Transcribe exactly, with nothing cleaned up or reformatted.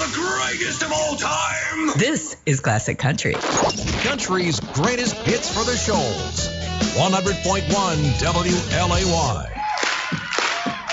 the greatest of all time. This is Classic Country. Country's greatest hits for the shoals. one hundred point one W L A Y.